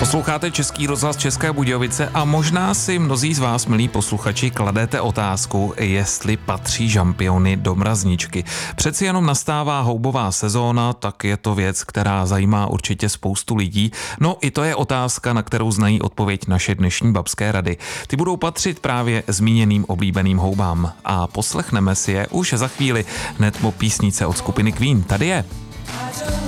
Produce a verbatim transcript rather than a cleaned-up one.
Posloucháte Český rozhlas České Budějovice a možná si mnozí z vás, milí posluchači, kladete otázku, jestli patří žampiony do mrazničky. Přeci jenom nastává houbová sezóna, tak je to věc, která zajímá určitě spoustu lidí. No i to je otázka, na kterou znají odpověď naše dnešní babské rady. Ty budou patřit právě zmíněným oblíbeným houbám. A poslechneme si je už za chvíli hned po písnice od skupiny Queen. Tady je.